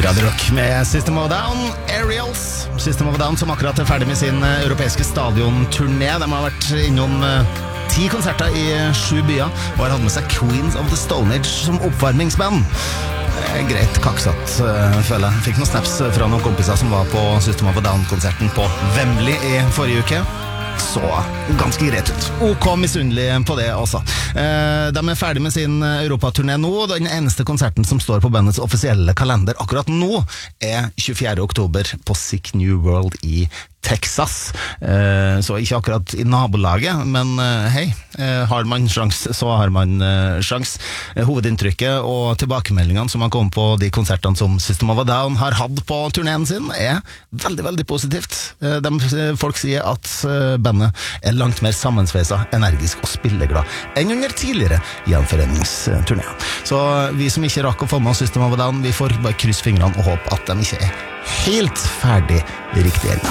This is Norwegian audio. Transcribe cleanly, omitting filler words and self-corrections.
Radio Rock med System of a Down, Aerials. System of a Down som akkurat ferdig med sin europeiske stadionturné. De har vært innom 10 konserter i 7 byer og har hatt med seg Queens of the Stone Age som oppvarmingsband. Greit kaksatt, føler jeg. Fikk noen snaps fra noen kompiser som var på System of a Down-konserten på Wembley i forrige uke. Så ganske greit ut. OK misunnelig på det også. De er ferdig med sin Europaturné nå. Den eneste konserten som står på bandets offisielle kalender akkurat nå er 24. oktober på Sick New World i Texas. Så ikke akkurat i nabolaget, men hei, har man sjans, så har man sjans. Hovedinntrykket og tilbakemeldingene som har kommet på de konsertene som System of a Down har hatt på turneen sin er veldig, veldig positivt. Folk sier at bandet er langt mer sammensveisa, energisk og spilleglad enn under tidligere gjenforeningsturné. Så vi som ikke rakk å få med oss System of a Down, vi får bare krysse fingrene og håpe at de ikke er helt ferdig riktig ennå.